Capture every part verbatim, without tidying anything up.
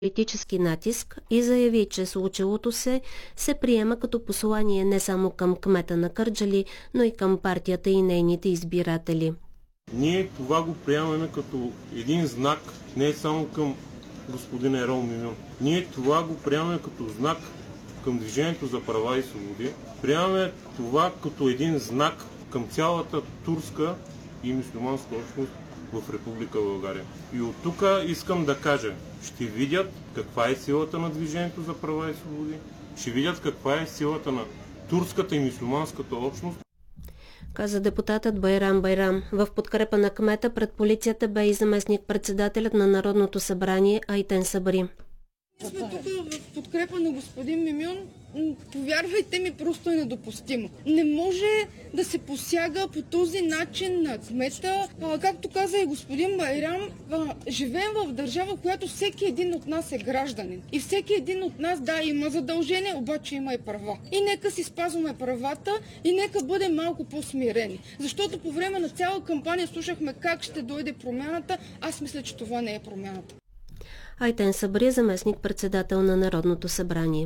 политически натиск и заяви, че случилото се се приема като послание не само към кмета на Кърджали, но и към партията и нейните избиратели. Ние това го приемаме като един знак не само към господин Ерол Мимион. Ние това го приемаме като знак към Движението за права и свободи. Приемаме това като един знак към цялата турска и мюсюлманска общност в Република България. И от тук искам да кажа, ще видят каква е силата на Движението за права и свободи, ще видят каква е силата на турската и мюсюлманската общност. Каза депутатът Байрам Байрам. В подкрепа на кмета пред полицията бе и заместник-председателят на Народното събрание Айтен Сабри. Сме тук в подкрепа на господин Мимион. Повярвайте ми, просто е недопустимо. Не може да се посяга по този начин на кмета. А, както каза и господин Байрам, а, живеем в държава, в която всеки един от нас е гражданин. И всеки един от нас, да, има задължение, обаче има и права. И нека си спазваме правата и нека бъдем малко по-смирени. Защото по време на цяла кампания слушахме как ще дойде промяната. Аз мисля, че това не е промяната. Айтен Сабри, заместник-председател на Народното събрание.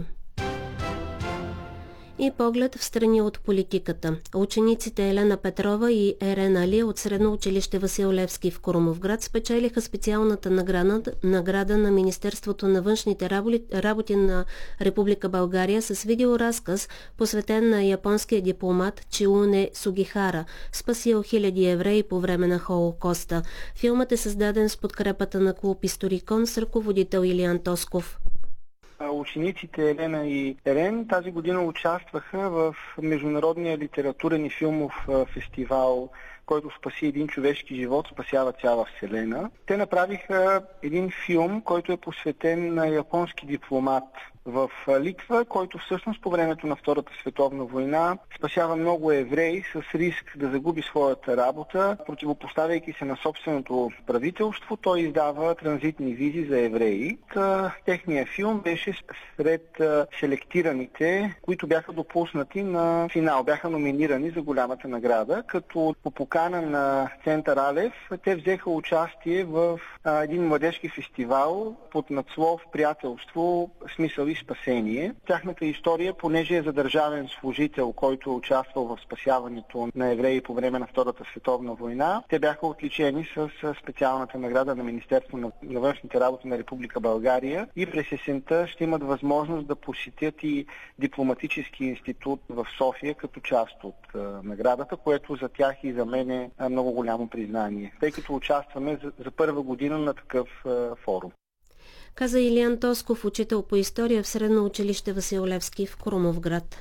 И поглед в страни от политиката. Учениците Елена Петрова и Ерен Али от Средно училище Васил Левски в Крумовград спечелиха специалната награда, награда на Министерството на външните работи, работи на Република България с видеоразказ, посветен на японския дипломат Чиуне Сугихара, спасил хиляди евреи по време на Холокоста. Филмът е създаден с подкрепата на клуб Историкон с ръководител Илиян Тосков. Учениците Елена и Ерен тази година участваха в международния литературен и филмов фестивал, който спаси един човешки живот, спасява цяла вселена. Те направиха един филм, който е посветен на японски дипломат в Литва, който всъщност по времето на Втората световна война спасява много евреи с риск да загуби своята работа, противопоставяйки се на собственото правителство. Той издава транзитни визи за евреи. Техният филм беше сред селектираните, които бяха допуснати на финал, бяха номинирани за голямата награда, като по покана на Център Алев те взеха участие в един младежки фестивал под надслов "Приятелство, смисъл и спасение". Тяхната история, понеже е за държавен служител, който е участвал в спасяването на евреи по време на Втората световна война, те бяха отличени с специалната награда на Министерство на външните работи на Република България и през есента ще имат възможност да посетят и дипломатически институт в София като част от наградата, което за тях и за мен е много голямо признание, тъй като участваме за, за първа година на такъв форум. Каза Илиян Тосков, учител по история в Средно училище Васил Левски в Крумовград.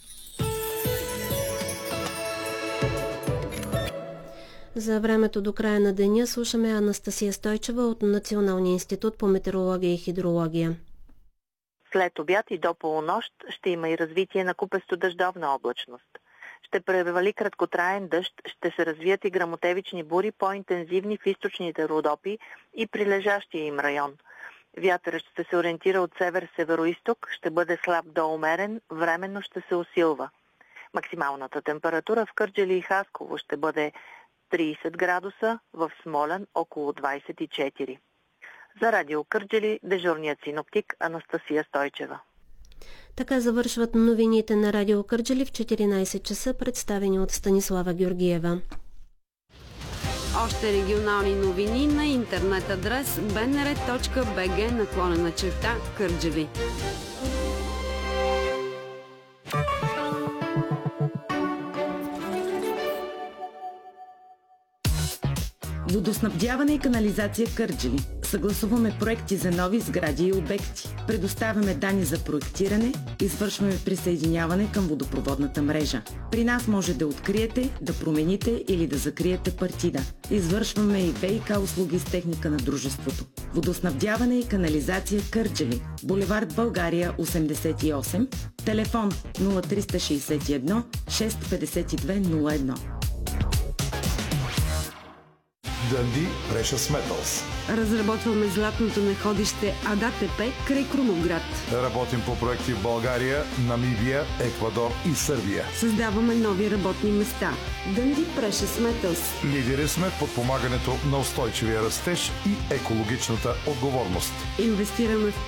За времето до края на деня слушаме Анастасия Стойчева от Националния институт по метеорология и хидрология. След обяд и до полунощ ще има и развитие на купесто-дъждовна облачност. Ще превали краткотраен дъжд, ще се развият и гръмотевични бури, по-интензивни в източните Родопи и прилежащия им район. Вятърът ще се ориентира от север-североизток, ще бъде слаб до умерен, временно ще се усилва. Максималната температура в Кърджали и Хасково ще бъде трийсет градуса, в Смолян около двайсет и четири. За радио Кърджали дежурният синоптик Анастасия Стойчева. Така завършват новините на радио Кърджали в четиринайсет часа, представени от Станислава Георгиева. Още регионални новини на интернет адрес би ен ар точка би джи наклонена черта Кърджали. Водоснабдяване и канализация Кърджали. Съгласуваме проекти за нови сгради и обекти. Предоставяме данни за проектиране, извършваме присъединяване към водопроводната мрежа. При нас може да откриете, да промените или да закриете партида. Извършваме и ВиК услуги с техника на дружеството. Водоснабдяване и канализация Кърджали. Булевард България осемдесет и осем. Телефон нула три шест едно шест пет две нула едно. Дънди Precious Metals. Разработваме златното находище АДАТП край Крумовград. Работим по проекти в България, Намибия, Еквадор и Сърбия. Създаваме нови работни места. Дънди Precious Metals. Лидери сме в подпомагането на устойчивия растеж и екологичната отговорност. Инвестираме в